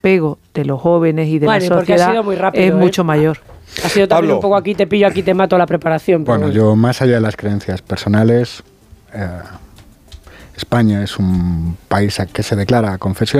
desapego de los jóvenes y de la porque sociedad ha sido muy rápido, es mucho mayor. Ha sido también Pablo. un poco aquí te pillo, aquí te mato la preparación. Bueno, yo más allá de las creencias personales, España es un país que se declara confesión.